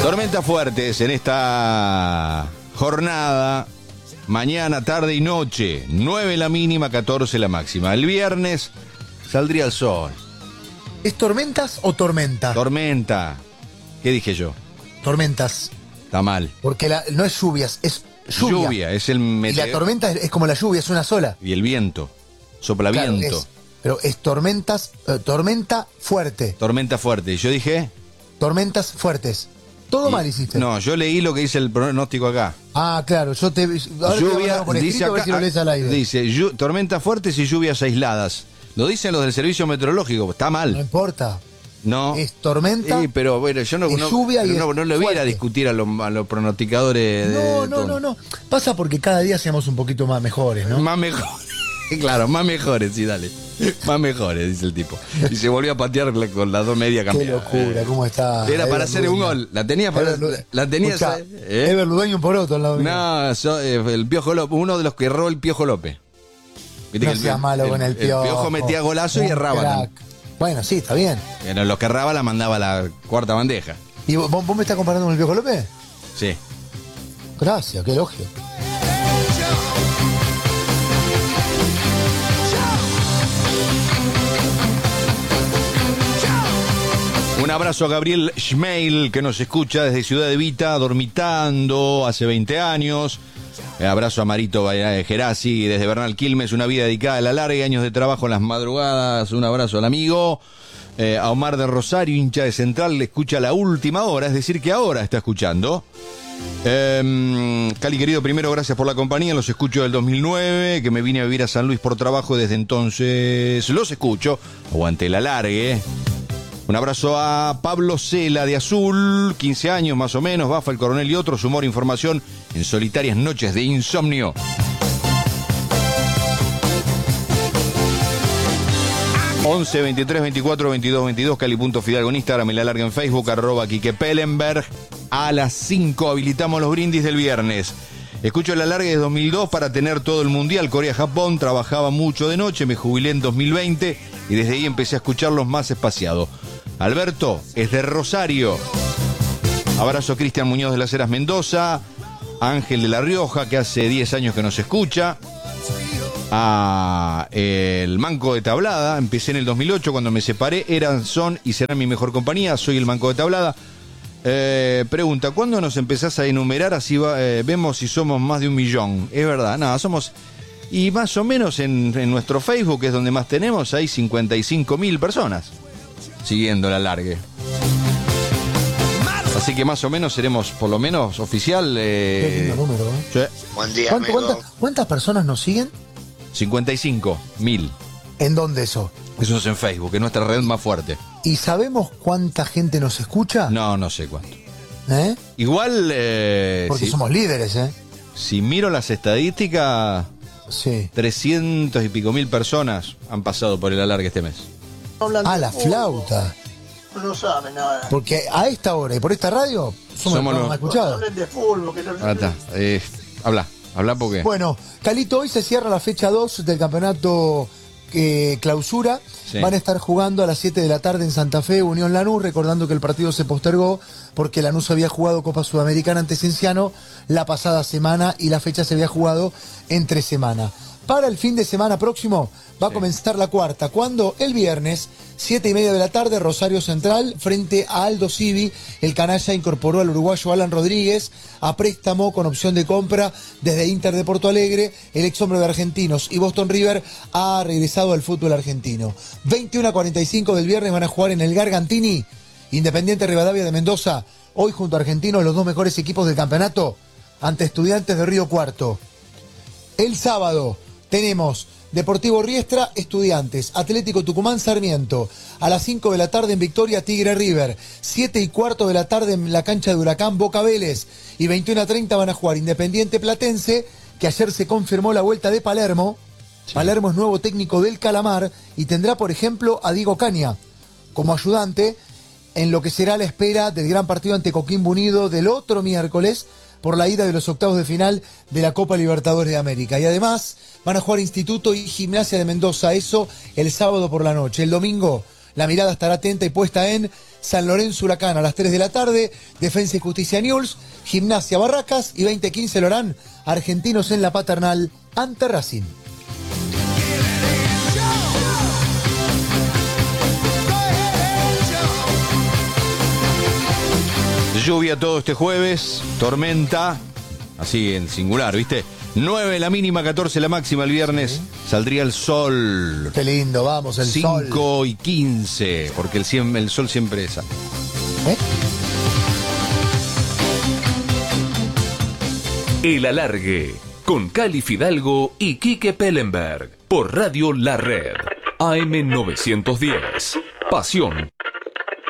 Tormentas fuertes en esta jornada, mañana, tarde y noche, 9 la mínima, 14 la máxima. El viernes saldría el sol. ¿Es tormentas o tormenta? Tormenta. ¿Qué dije yo? Tormentas. Está mal. Porque no es lluvias, es lluvia. Lluvia, es el Y meteor. la tormenta es como la lluvia, es una sola. Y el viento. Sopla Claro, viento. pero es tormentas, tormenta fuerte. Tormenta fuerte. Yo dije... Tormentas fuertes. Todo mal hiciste. No, yo leí lo que dice el pronóstico acá. Ah, claro, yo te... Ahora Lluvia, por escrito, dice a ver acá, si lo lees al aire. dice tormentas fuertes y lluvias aisladas. Lo dicen los del servicio meteorológico, está No mal. importa. No. Es tormenta. Sí, pero bueno, yo no, es lluvia y no le voy a ir a fuerte. discutir a los pronosticadores. No. Pasa porque cada día seamos un poquito más mejores, ¿no? Más mejores. Claro, más mejores, sí, dale. Más mejores, dice el tipo. Y se volvió a patear con las dos medias Qué cambiadas. locura, ¿cómo está? Era para Ever hacer un Ludueño. gol. La tenía para. La tenía. Escuchá, ¿eh? Ever Ludueño por otro al lado mío. No, el Piojo López, uno de los que erró el Piojo López. Viste No que seas malo con el Piojo. El Piojo metía golazo y Un erraba. crack. Bueno, sí, está bien. Pero los que erraba la mandaba a la cuarta bandeja. ¿Y vos me estás comparando con el Piojo López? Sí. Gracias, qué elogio. Un abrazo a Gabriel Schmeil, que nos escucha desde Ciudad de Vita, dormitando hace 20 años. Abrazo a Marito Gerasi desde Bernal Quilmes, una vida dedicada a la larga, años de trabajo en las madrugadas. Un abrazo al amigo. A Omar de Rosario, hincha de Central, le escucha a la última hora, es decir, que ahora está escuchando. Cali querido, primero gracias por la compañía, los escucho del 2009, que me vine a vivir a San Luis por trabajo, desde entonces los escucho. Aguante la largue. Un abrazo a Pablo Cela de Azul, 15 años más o menos, Bafa, el Coronel y otros, humor, información en solitarias noches de insomnio. ...11 23 24 22 22... Cali.Fidalgo en Instagram y la larga en Facebook... @Quique Pellenberg... A las 5 habilitamos los brindis del viernes. Escucho la larga de 2002 para tener todo el mundial Corea-Japón. Trabajaba mucho de noche, me jubilé en 2020 y desde ahí empecé a escucharlos más espaciado. Alberto es de Rosario. Abrazo a Cristian Muñoz de las Heras Mendoza. Ángel de La Rioja, que hace 10 años que nos escucha. A el Manco de Tablada, empecé en el 2008 cuando me separé, eran, son y serán mi mejor compañía, soy el Manco de Tablada. Pregunta, ¿cuándo nos empezás a enumerar? Así vemos si somos más de 1 millón. Es verdad, nada, somos... Y más o menos en nuestro Facebook, que es donde más tenemos, hay 55.000 personas siguiendo la largue. Así que más o menos seremos, por lo menos, oficial... Qué lindo número, ¿eh? Sí, Buen día, amigo. ¿Cuántas personas nos siguen? 55.000. ¿En dónde eso? Eso es en Facebook, es nuestra red más fuerte. ¿Y sabemos cuánta gente nos escucha? No sé cuánto. ¿Eh? Igual, Porque si, somos líderes, ¿eh? si miro las estadísticas, Sí. 300 y pico mil personas han pasado por el alargue este mes. Ah, la flauta. No sabe nada. Porque a esta hora y por esta radio somos Somos los los- más escuchados. Hablen de fútbol, que no... Ahí está. Habla porque... Bueno, Calito, hoy se cierra la fecha 2 del campeonato clausura. Sí. Van a estar jugando a las 7 de la tarde en Santa Fe, Unión Lanús, recordando que el partido se postergó porque Lanús había jugado Copa Sudamericana ante Cienciano la pasada semana y la fecha se había jugado entre semana. Para el fin de semana próximo va a comenzar la cuarta, cuando el viernes, 7:30 de la tarde, Rosario Central, frente a Aldo Civi. El canalla incorporó al uruguayo Alan Rodríguez a préstamo con opción de compra desde Inter de Porto Alegre. El ex hombre de Argentinos y Boston River ha regresado al fútbol argentino. 21:45 del viernes van a jugar en el Gargantini, Independiente Rivadavia de Mendoza. Hoy junto a Argentinos, los dos mejores equipos del campeonato, ante Estudiantes de Río Cuarto. El sábado tenemos Deportivo Riestra, Estudiantes, Atlético Tucumán, Sarmiento. A las 5 de la tarde en Victoria, Tigre River. 7:15 de la tarde en la cancha de Huracán, Boca Vélez. Y 21:30 van a jugar Independiente Platense, que ayer se confirmó la vuelta de Palermo. Sí. Palermo es nuevo técnico del Calamar y tendrá, por ejemplo, a Diego Caña como ayudante en lo que será la espera del gran partido ante Coquimbo Unido del otro miércoles, por la ida de los octavos de final de la Copa Libertadores de América. Y además van a jugar Instituto y Gimnasia de Mendoza, eso el sábado por la noche. El domingo la mirada estará atenta y puesta en San Lorenzo Huracán a las 3 de la tarde, Defensa y Justicia Newell's, Gimnasia Barracas y 20:15 lo harán Argentinos en la Paternal ante Racing. Lluvia todo este jueves, tormenta, así en singular, ¿viste? 9 la mínima, 14 la máxima el viernes. Saldría el sol. Qué lindo, vamos, el sol. 5:15, porque el sol siempre es. El Alargue, con Cali Fidalgo y Quique Pellenberg, por Radio La Red, AM 910. Pasión